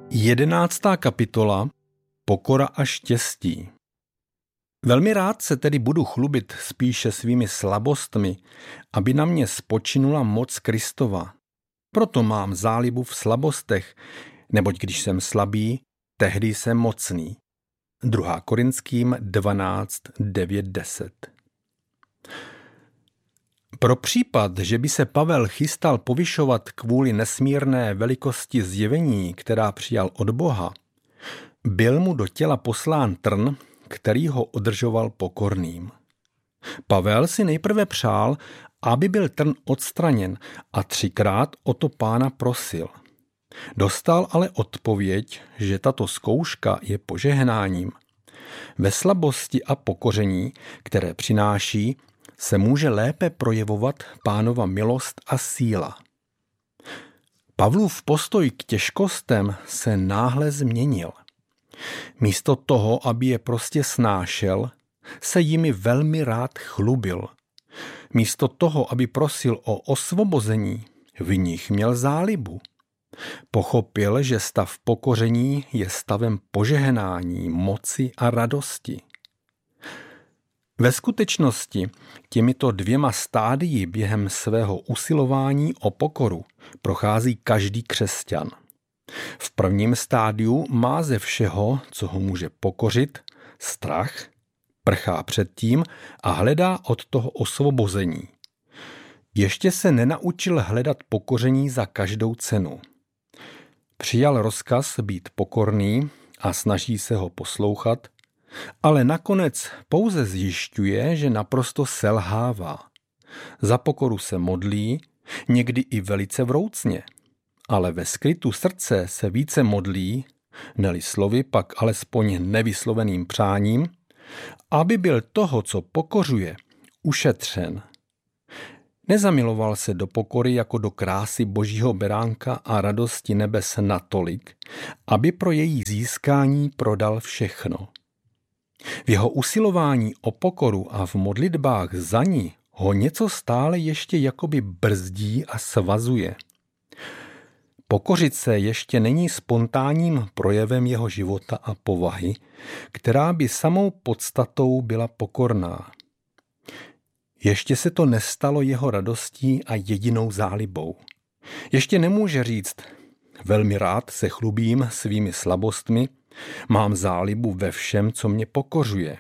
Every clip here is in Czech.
11. kapitola Pokora a štěstí. Velmi rád se tedy budu chlubit spíše svými slabostmi, aby na mě spočinula moc Kristova. Proto mám zálibu v slabostech, neboť když jsem slabý, tehdy jsem mocný. 2. Korinským 12, 9, 10. Pro případ, že by se Pavel chystal povyšovat kvůli nesmírné velikosti zjevení, která přijal od Boha, byl mu do těla poslán trn, který ho udržoval pokorným. Pavel si nejprve přál, aby byl trn odstraněn, a 3krát o to Pána prosil. Dostal ale odpověď, že tato zkouška je požehnáním. Ve slabosti a pokoření, které přináší, se může lépe projevovat Pánova milost a síla. Pavlův postoj k těžkostem se náhle změnil. Místo toho, aby je prostě snášel, se jimi velmi rád chlubil. Místo toho, aby prosil o osvobození, v nich měl zálibu. Pochopil, že stav pokoření je stavem požehnání, moci a radosti. Ve skutečnosti těmito 2 stádii během svého usilování o pokoru prochází každý křesťan. V prvním stádiu má ze všeho, co ho může pokořit, strach, prchá před tím a hledá od toho osvobození. Ještě se nenaučil hledat pokoření za každou cenu. Přijal rozkaz být pokorný a snaží se ho poslouchat, ale nakonec pouze zjišťuje, že naprosto selhává. Za pokoru se modlí, někdy i velice vroucně, ale ve skrytu srdce se více modlí, ne-li slovy, pak alespoň nevysloveným přáním, aby byl toho, co pokořuje, ušetřen. Nezamiloval se do pokory jako do krásy božího beránka a radosti nebes natolik, aby pro její získání prodal všechno. V jeho usilování o pokoru a v modlitbách za ní ho něco stále ještě jakoby brzdí a svazuje. Pokořit se ještě není spontánním projevem jeho života a povahy, která by samou podstatou byla pokorná. Ještě se to nestalo jeho radostí a jedinou zálibou. Ještě nemůže říct, velmi rád se chlubím svými slabostmi, mám zálibu ve všem, co mě pokořuje.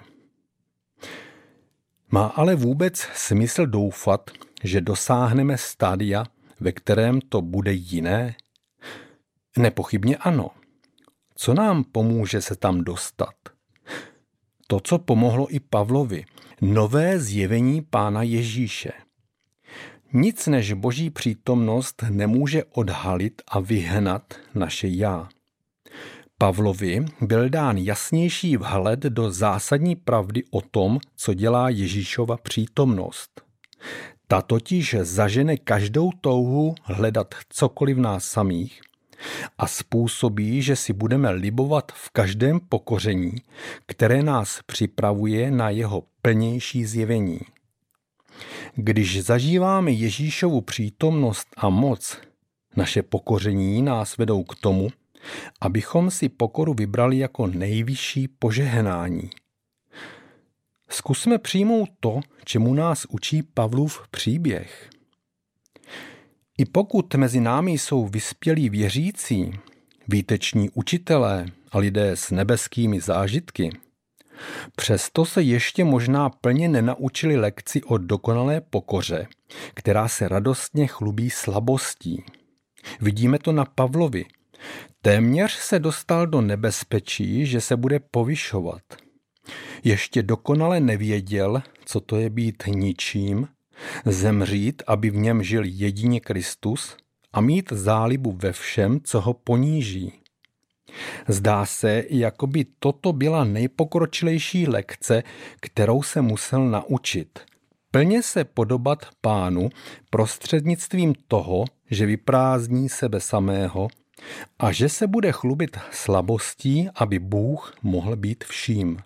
Má ale vůbec smysl doufat, že dosáhneme stádia, ve kterém to bude jiné? Nepochybně ano. Co nám pomůže se tam dostat? To, co pomohlo i Pavlovi, nové zjevení Pána Ježíše. Nic než boží přítomnost nemůže odhalit a vyhnat naše já. Pavlovi byl dán jasnější vhled do zásadní pravdy o tom, co dělá Ježíšova přítomnost. Ta totiž zažene každou touhu hledat cokoliv v nás samých a způsobí, že si budeme libovat v každém pokoření, které nás připravuje na jeho plnější zjevení. Když zažíváme Ježíšovu přítomnost a moc, naše pokoření nás vedou k tomu, abychom si pokoru vybrali jako nejvyšší požehnání. Zkusme přijmout to, čemu nás učí Pavlův příběh. I pokud mezi námi jsou vyspělí věřící, výteční učitelé a lidé s nebeskými zážitky, přesto se ještě možná plně nenaučili lekci o dokonalé pokoře, která se radostně chlubí slabostí. Vidíme to na Pavlovi. Téměř se dostal do nebezpečí, že se bude povyšovat. Ještě dokonale nevěděl, co to je být ničím, zemřít, aby v něm žil jedině Kristus a mít zálibu ve všem, co ho poníží. Zdá se, jako by toto byla nejpokročilejší lekce, kterou se musel naučit. Plně se podobat Pánu prostřednictvím toho, že vyprázdní sebe samého a že se bude chlubit slabostí, aby Bůh mohl být vším.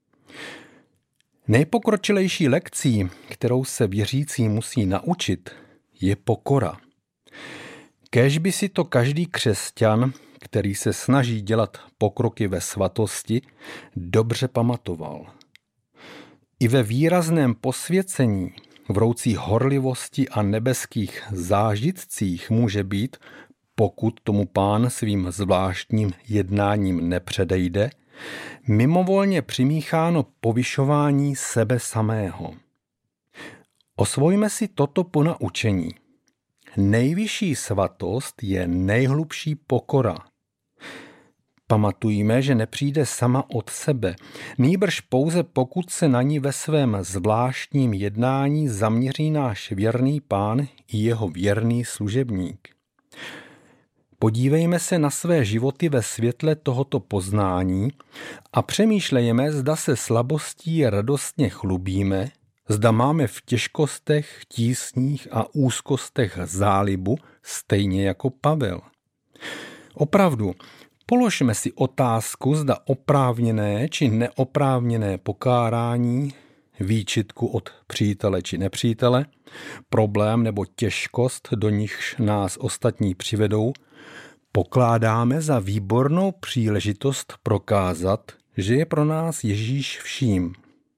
Nejpokročilejší lekcí, kterou se věřící musí naučit, je pokora. Kéž by si to každý křesťan, který se snaží dělat pokroky ve svatosti, dobře pamatoval. I ve výrazném posvěcení, vroucí horlivosti a nebeských zážitcích může být, pokud tomu Pán svým zvláštním jednáním nepředejde, mimovolně přimícháno povyšování sebe samého. Osvojme si toto ponaučení. Nejvyšší svatost je nejhlubší pokora. Pamatujme, že nepřijde sama od sebe, nýbrž pouze pokud se na ní ve svém zvláštním jednání zaměří náš věrný Pán i jeho věrný služebník. Podívejme se na své životy ve světle tohoto poznání a přemýšlejme, zda se slabostí radostně chlubíme, zda máme v těžkostech, tísních a úzkostech zálibu stejně jako Pavel. Opravdu, položme si otázku, zda oprávněné či neoprávněné pokárání, výčitku od přítele či nepřítele, problém nebo těžkost, do nichž nás ostatní přivedou, pokládáme za výbornou příležitost prokázat, že je pro nás Ježíš vším.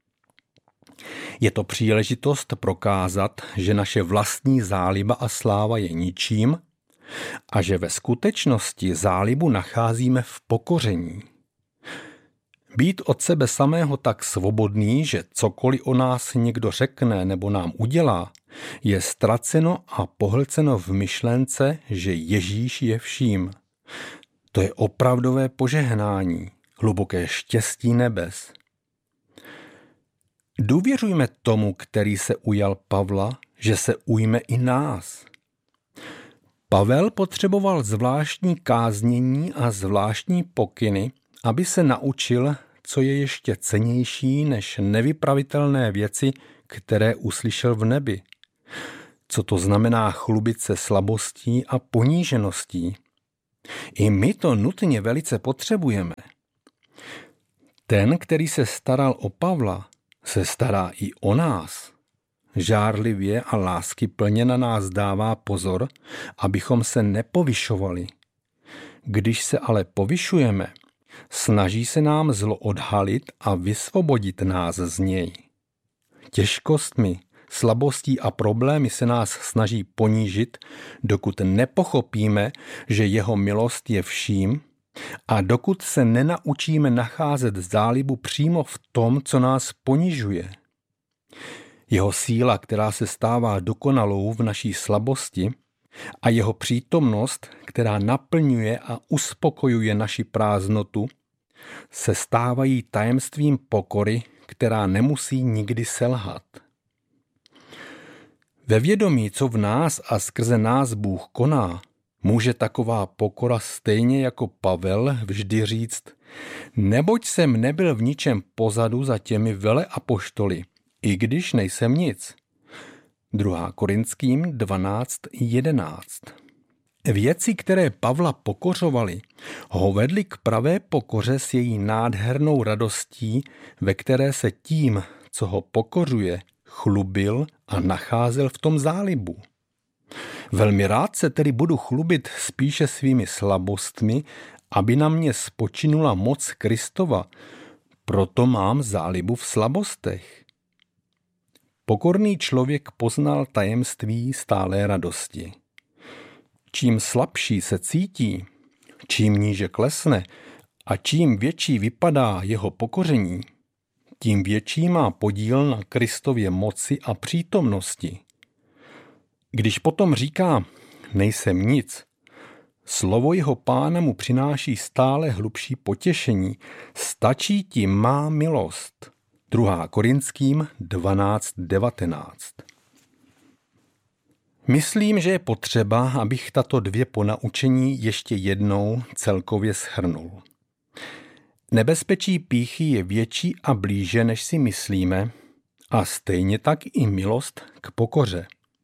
Je to příležitost prokázat, že naše vlastní záliba a sláva je ničím a že ve skutečnosti zálibu nacházíme v pokoření. Být od sebe samého tak svobodný, že cokoliv o nás někdo řekne nebo nám udělá, je ztraceno a pohlceno v myšlence, že Ježíš je vším. To je opravdové požehnání, hluboké štěstí nebes. Důvěřujme tomu, který se ujal Pavla, že se ujme i nás. Pavel potřeboval zvláštní káznění a zvláštní pokyny, aby se naučil, co je ještě cennější než nevypravitelné věci, které uslyšel v nebi. Co to znamená chlubit se slabostí a ponížeností. I my to nutně velice potřebujeme. Ten, který se staral o Pavla, se stará i o nás. Žárlivě a láskyplně na nás dává pozor, abychom se nepovyšovali. Když se ale povyšujeme, snaží se nám zlo odhalit a vysvobodit nás z něj. Těžkostmi, slabostí a problémy se nás snaží ponížit, dokud nepochopíme, že jeho milost je vším, a dokud se nenaučíme nacházet zálibu přímo v tom, co nás ponižuje. Jeho síla, která se stává dokonalou v naší slabosti, a jeho přítomnost, která naplňuje a uspokojuje naši prázdnotu, se stávají tajemstvím pokory, která nemusí nikdy selhat. Ve vědomí, co v nás a skrze nás Bůh koná, může taková pokora stejně jako Pavel vždy říct: neboť jsem nebyl v ničem pozadu za těmi veleapoštoly, i když nejsem nic. 2. Korinským 12:11. Věci, které Pavla pokořovaly, ho vedly k pravé pokoře s její nádhernou radostí, ve které se tím, co ho pokořuje, chlubil a nacházel v tom zálibu. Velmi rád se tedy budu chlubit spíše svými slabostmi, aby na mě spočinula moc Kristova, proto mám zálibu v slabostech. Pokorný člověk poznal tajemství stálé radosti. Čím slabší se cítí, čím níže klesne a čím větší vypadá jeho pokoření, tím větší má podíl na Kristově moci a přítomnosti. Když potom říká: nejsem nic, slovo jeho Pána mu přináší stále hlubší potěšení. Stačí ti má milost. 2. Korinským 12:19. Myslím, že je potřeba, abych tato dvě ponaučení ještě jednou celkově shrnul. Nebezpečí pýchy je větší a blíže, než si myslíme, a stejně tak i milost k pokoře.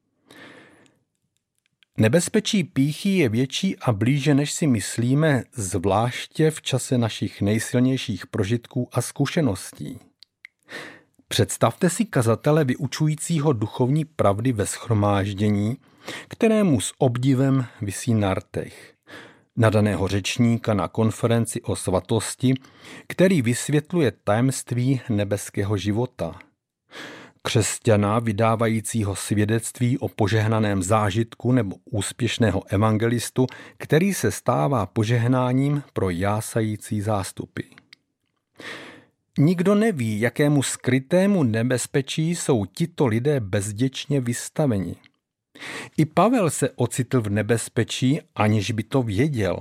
Nebezpečí pýchy je větší a blíže, než si myslíme, zvláště v čase našich nejsilnějších prožitků a zkušeností. Představte si kazatele vyučujícího duchovní pravdy ve shromáždění, kterému s obdivem visí na rtech. na daného řečníka na konferenci o svatosti, který vysvětluje tajemství nebeského života. Křesťana vydávajícího svědectví o požehnaném zážitku nebo úspěšného evangelistu, který se stává požehnáním pro jásající zástupy. Nikdo neví, jakému skrytému nebezpečí jsou tito lidé bezděčně vystaveni. I Pavel se ocitl v nebezpečí, aniž by to věděl.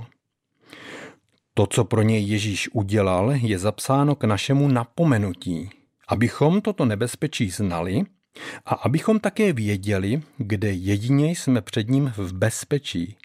To, co pro něj Ježíš udělal, je zapsáno k našemu napomenutí, abychom toto nebezpečí znali a abychom také věděli, kde jedině jsme před ním v bezpečí.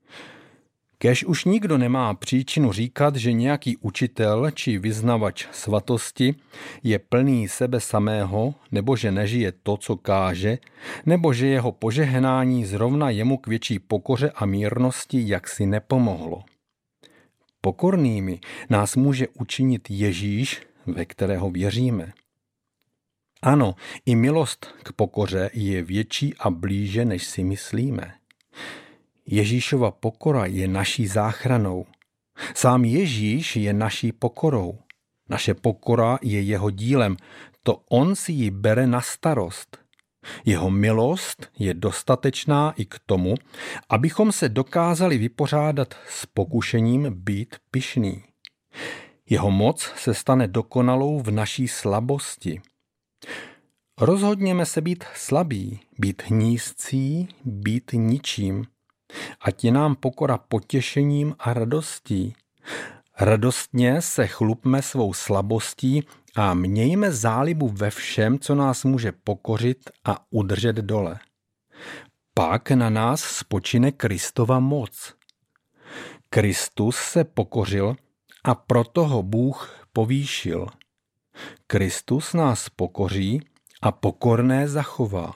Kéž už nikdo nemá příčinu říkat, že nějaký učitel či vyznavač svatosti je plný sebe samého, nebo že nežije to, co káže, nebo že jeho požehnání zrovna jemu k větší pokoře a mírnosti jaksi nepomohlo. Pokornými nás může učinit Ježíš, ve kterého věříme. Ano, i milost k pokoře je větší a blíže, než si myslíme. Ježíšova pokora je naší záchranou. Sám Ježíš je naší pokorou. Naše pokora je jeho dílem, to on si ji bere na starost. Jeho milost je dostatečná i k tomu, abychom se dokázali vypořádat s pokušením být pyšný. Jeho moc se stane dokonalou v naší slabosti. Rozhodněme se být slabí, být nízcí, být ničím. Ať je nám pokora potěšením a radostí. Radostně se chlubme svou slabostí a mějme zálibu ve všem, co nás může pokořit a udržet dole. Pak na nás spočine Kristova moc. Kristus se pokořil a proto ho Bůh povýšil. Kristus nás pokoří a pokorné zachová.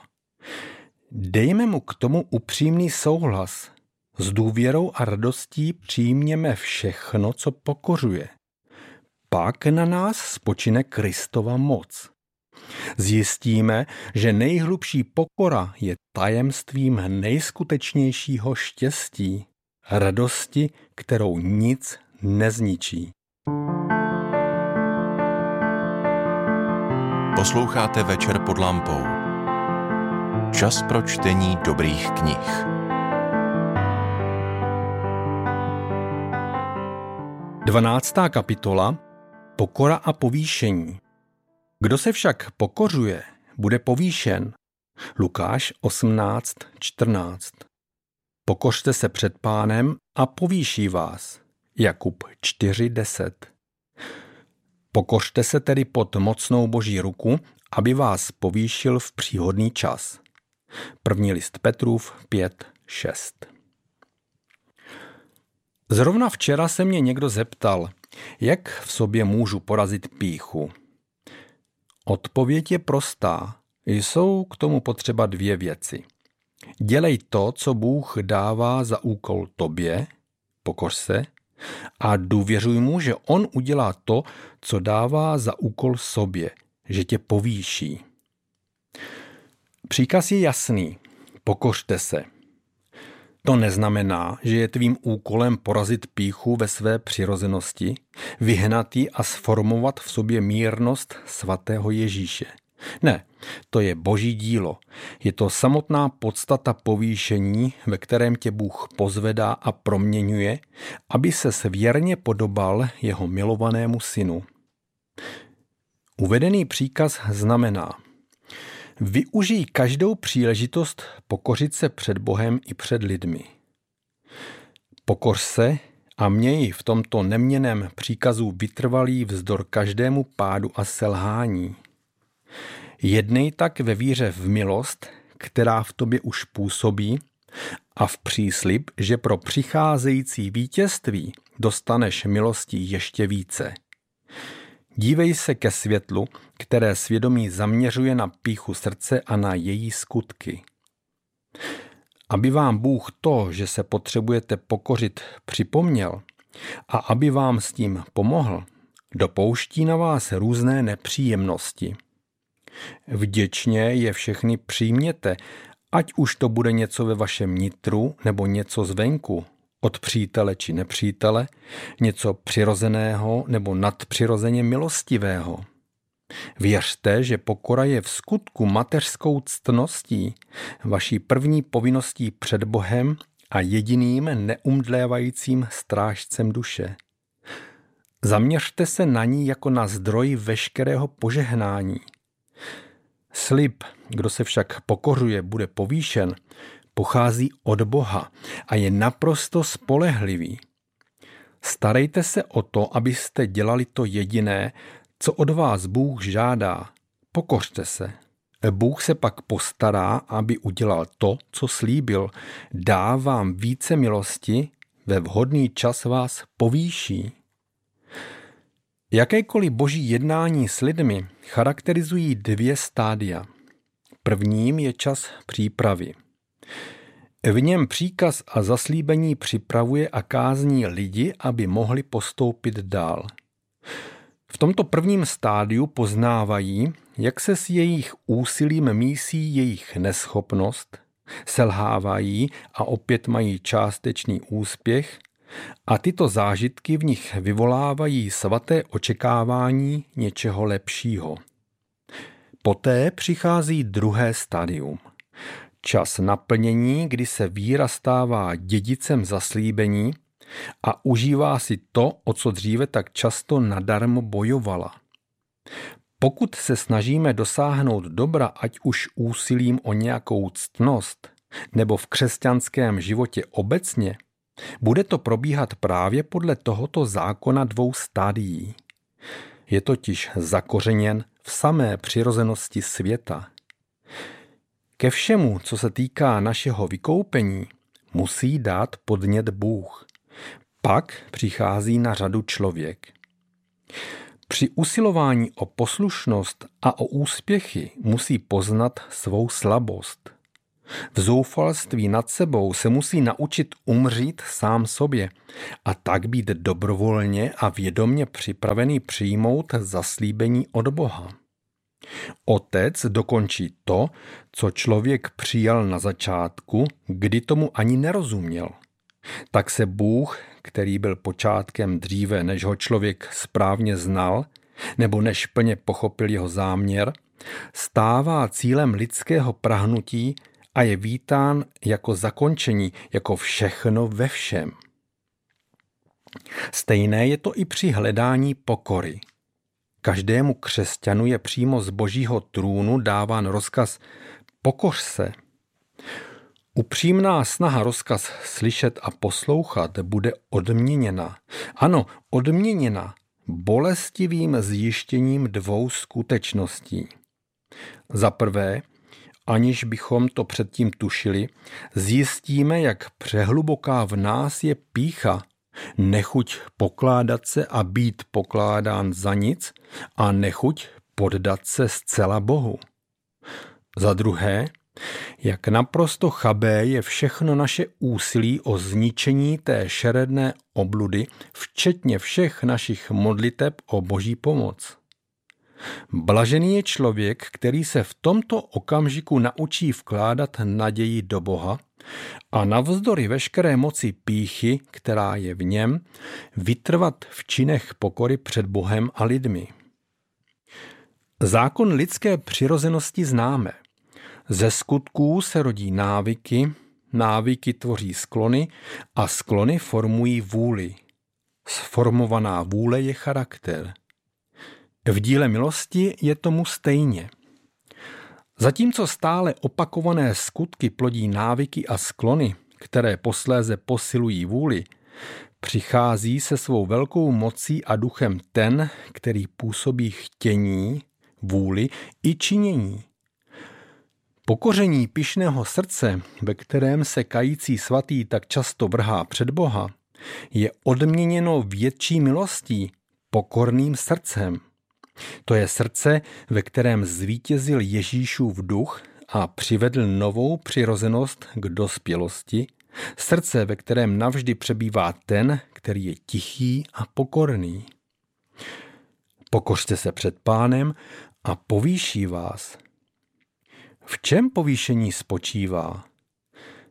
Dejme mu k tomu upřímný souhlas. S důvěrou a radostí přijměme všechno, co pokořuje. Pak na nás spočine Kristova moc. Zjistíme, že nejhlubší pokora je tajemstvím nejskutečnějšího štěstí, radosti, kterou nic nezničí. Posloucháte Večer pod lampou. Čas pro čtení dobrých knih. Dvanáctá kapitola. Pokora a povýšení. Kdo se však pokořuje, bude povýšen. Lukáš 18:14. Pokořte se před Pánem a povýší vás. Jakub 4:10. Pokořte se tedy pod mocnou Boží ruku, aby vás povýšil v příhodný čas. První list Petrův 5:6. Zrovna včera se mě někdo zeptal, jak v sobě můžu porazit pýchu. Odpověď je prostá. Jsou k tomu potřeba dvě věci. Dělej to, co Bůh dává za úkol tobě, pokoř se, a důvěřuj mu, že on udělá to, co dává za úkol sobě, že tě povýší. Příkaz je jasný. Pokořte se. To neznamená, že je tvým úkolem porazit pýchu ve své přirozenosti, vyhnat ji a sformovat v sobě mírnost svatého Ježíše. Ne, to je Boží dílo. Je to samotná podstata povýšení, ve kterém tě Bůh pozvedá a proměňuje, aby ses věrně podobal jeho milovanému synu. Uvedený příkaz znamená: využij každou příležitost pokořit se před Bohem i před lidmi. Pokoř se a měj v tomto neměnném příkazu vytrvalý vzdor každému pádu a selhání. Jednej tak ve víře v milost, která v tobě už působí, a v příslib, že pro přicházející vítězství dostaneš milosti ještě více. Dívej se ke světlu, které svědomí zaměřuje na pýchu srdce a na její skutky. Aby vám Bůh to, že se potřebujete pokořit, připomněl a aby vám s tím pomohl, dopouští na vás různé nepříjemnosti. Vděčně je všechny přijměte, ať už to bude něco ve vašem nitru nebo něco zvenku, od přítele či nepřítele, něco přirozeného nebo nadpřirozeně milostivého. Věřte, že pokora je v skutku mateřskou ctností, vaší první povinností před Bohem a jediným neumdlévajícím strážcem duše. Zaměřte se na ní jako na zdroj veškerého požehnání. Slib, kdo se však pokořuje, bude povýšen, pochází od Boha a je naprosto spolehlivý. Starejte se o to, abyste dělali to jediné, co od vás Bůh žádá. Pokořte se. Bůh se pak postará, aby udělal to, co slíbil. Dá vám více milosti, ve vhodný čas vás povýší. Jakékoliv boží jednání s lidmi charakterizují 2 stádia. Prvním je čas přípravy. V něm příkaz a zaslíbení připravuje a kázní lidi, aby mohli postoupit dál. V tomto prvním stádiu poznávají, jak se s jejich úsilím mísí jejich neschopnost, selhávají a opět mají částečný úspěch a tyto zážitky v nich vyvolávají svaté očekávání něčeho lepšího. Poté přichází druhé stádium. Čas naplnění, kdy se víra stává dědicem zaslíbení a užívá si to, o co dříve tak často nadarmo bojovala. Pokud se snažíme dosáhnout dobra, ať už úsilím o nějakou ctnost, nebo v křesťanském životě obecně, bude to probíhat právě podle tohoto zákona 2 stádií. Je totiž zakořeněn v samé přirozenosti světa. Ke všemu, co se týká našeho vykoupení, musí dát podnět Bůh. Pak přichází na řadu člověk. Při usilování o poslušnost a o úspěchy musí poznat svou slabost. V zoufalství nad sebou se musí naučit umřít sám sobě a tak být dobrovolně a vědomě připravený přijmout zaslíbení od Boha. Otec dokončí to, co člověk přijal na začátku, kdy tomu ani nerozuměl. Tak se Bůh, který byl počátkem dříve, než ho člověk správně znal, nebo než plně pochopil jeho záměr, stává cílem lidského prahnutí a je vítán jako zakončení, jako všechno ve všem. Stejné je to i při hledání pokory. Každému křesťanu je přímo z Božího trůnu dáván rozkaz pokoř se. Upřímná snaha rozkaz slyšet a poslouchat bude odměněna. Ano, odměněna bolestivým zjištěním 2 skutečností. Za prvé, aniž bychom to předtím tušili, zjistíme, jak přehluboká v nás je pýcha, nechuť pokládat se a být pokládán za nic a nechuť poddat se zcela Bohu. Za druhé, jak naprosto chabé je všechno naše úsilí o zničení té šeredné obludy, včetně všech našich modliteb o Boží pomoc. Blažený je člověk, který se v tomto okamžiku naučí vkládat naději do Boha a navzdory veškeré moci pýchy, která je v něm, vytrvat v činech pokory před Bohem a lidmi. Zákon lidské přirozenosti známe. Ze skutků se rodí návyky, návyky tvoří sklony a sklony formují vůli. Sformovaná vůle je charakter. V díle milosti je tomu stejně. Zatímco stále opakované skutky plodí návyky a sklony, které posléze posilují vůli, přichází se svou velkou mocí a duchem ten, který působí chtění, vůli i činění. Pokoření pyšného srdce, ve kterém se kající svatý tak často vrhá před Boha, je odměněno větší milostí, pokorným srdcem. To je srdce, ve kterém zvítězil Ježíšův duch a přivedl novou přirozenost k dospělosti, srdce, ve kterém navždy přebývá ten, který je tichý a pokorný. Pokořte se před Pánem a povýší vás. V čem povýšení spočívá?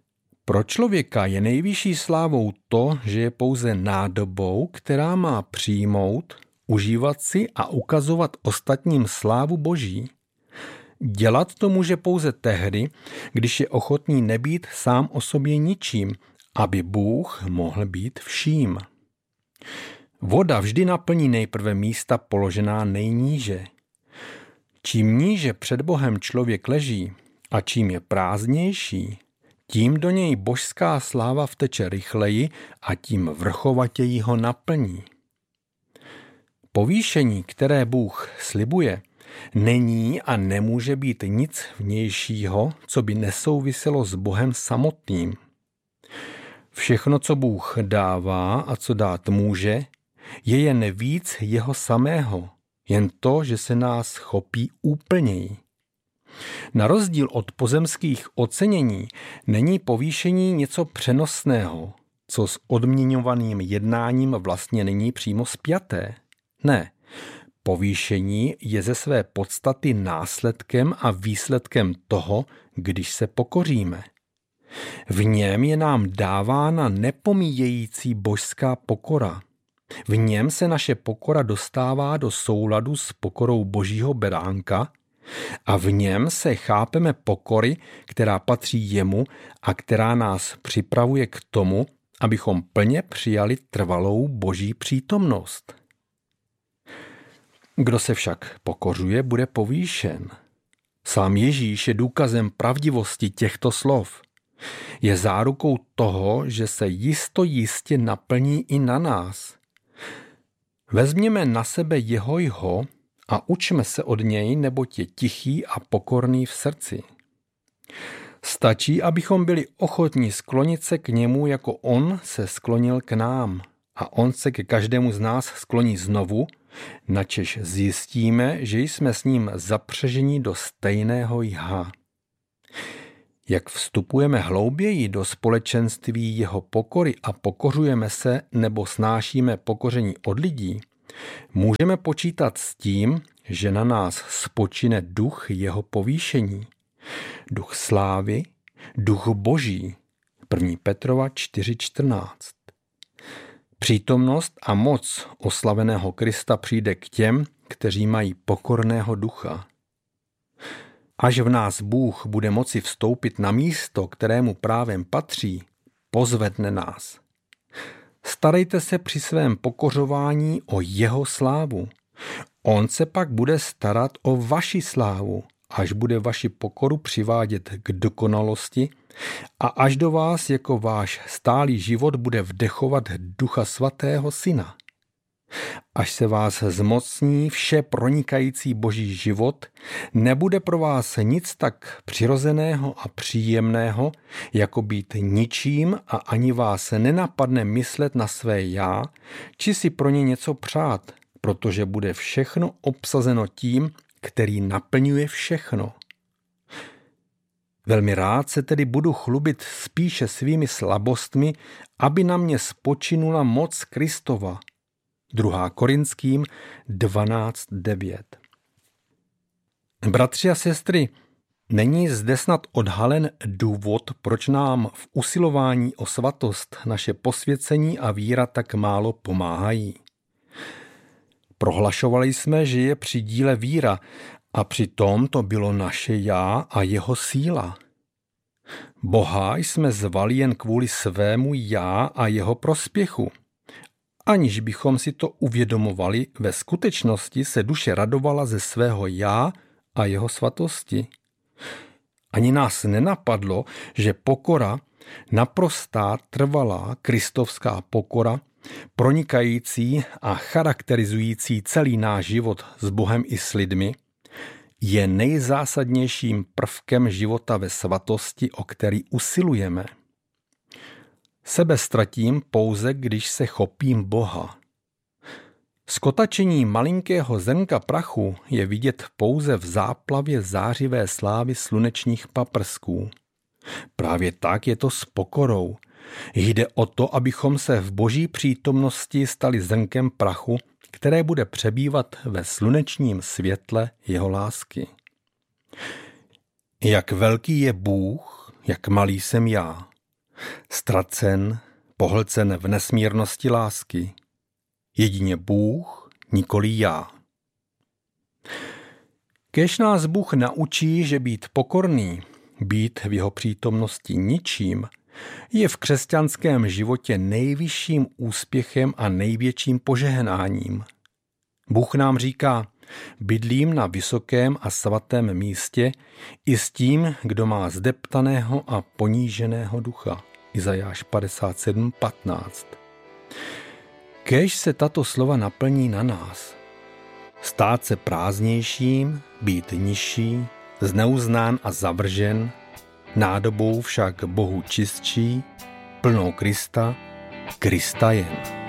Pro člověka je nejvyšší slávou to, že je pouze nádobou, která má přijmout, užívat si a ukazovat ostatním slávu Boží. Dělat to může pouze tehdy, když je ochotný nebýt sám o sobě ničím, aby Bůh mohl být vším. Voda vždy naplní nejprve místa položená nejníže. Čím níže před Bohem člověk leží a čím je prázdnější, tím do něj božská sláva vteče rychleji a tím vrchovatěji ho naplní. Povýšení, které Bůh slibuje, není a nemůže být nic vnějšího, co by nesouviselo s Bohem samotným. Všechno, co Bůh dává a co dát může, je jen víc jeho samého, jen to, že se nás chopí úplněji. Na rozdíl od pozemských ocenění není povýšení něco přenosného, co s odměňovaným jednáním vlastně není přímo spjaté. Ne, povýšení je ze své podstaty následkem a výsledkem toho, když se pokoříme. V něm je nám dávána nepomíjející božská pokora. V něm se naše pokora dostává do souladu s pokorou Božího beránka a v něm se chápeme pokory, která patří jemu a která nás připravuje k tomu, abychom plně přijali trvalou Boží přítomnost. Kdo se však pokořuje, bude povýšen. Sám Ježíš je důkazem pravdivosti těchto slov. Je zárukou toho, že se jistě naplní i na nás. Vezměme na sebe jeho a učme se od něj, neboť je tichý a pokorný v srdci. Stačí, abychom byli ochotní sklonit se k němu, jako on se sklonil k nám. A on se ke každému z nás skloní znovu, načež zjistíme, že jsme s ním zapřeženi do stejného jha. Jak vstupujeme hlouběji do společenství jeho pokory a pokořujeme se nebo snášíme pokoření od lidí, můžeme počítat s tím, že na nás spočine duch jeho povýšení, duch slávy, duch Boží. 1. Petrova 4:14. Přítomnost a moc oslaveného Krista přijde k těm, kteří mají pokorného ducha. Až v nás Bůh bude moci vstoupit na místo, kterému právem patří, pozvedne nás. Starejte se při svém pokořování o jeho slávu. On se pak bude starat o vaši slávu, až bude vaši pokoru přivádět k dokonalosti a až do vás jako váš stálý život bude vdechovat Ducha Svatého Syna. Až se vás zmocní vše pronikající Boží život, nebude pro vás nic tak přirozeného a příjemného, jako být ničím a ani vás nenapadne myslet na své já, či si pro ně něco přát, protože bude všechno obsazeno tím, který naplňuje všechno. Velmi rád se tedy budu chlubit spíše svými slabostmi, aby na mě spočinula moc Kristova. 2. Korinským 12:9. Bratři a sestry, není zde snad odhalen důvod, proč nám v usilování o svatost naše posvěcení a víra tak málo pomáhají. Prohlašovali jsme, že je při díle víra, a přitom to bylo naše já a jeho síla. Boha jsme zvali jen kvůli svému já a jeho prospěchu. Aniž bychom si to uvědomovali, ve skutečnosti se duše radovala ze svého já a jeho svatosti. Ani nás nenapadlo, že pokora, naprostá, trvalá, kristovská pokora, pronikající a charakterizující celý náš život s Bohem i s lidmi, je nejzásadnějším prvkem života ve svatosti, o který usilujeme. Sebe ztratím pouze, když se chopím Boha. Skotačení malinkého zrnka prachu je vidět pouze v záplavě zářivé slávy slunečních paprsků. Právě tak je to s pokorou. Jde o to, abychom se v Boží přítomnosti stali zrnkem prachu, které bude přebývat ve slunečním světle jeho lásky. Jak velký je Bůh, jak malý jsem já. ztracen, pohlcen v nesmírnosti lásky. Jedině Bůh, nikoli já. Kéž nás Bůh naučí, že být pokorný, být v jeho přítomnosti ničím, je v křesťanském životě nejvyšším úspěchem a největším požehnáním. Bůh nám říká, bydlím na vysokém a svatém místě i s tím, kdo má zdeptaného a poníženého ducha. Izajáš 57:15. Kéž se tato slova naplní na nás. Stát se prázdnějším, být nižší, zneuznán a zavržen, nádobou však Bohu čistší, plnou Krista, Krista jen.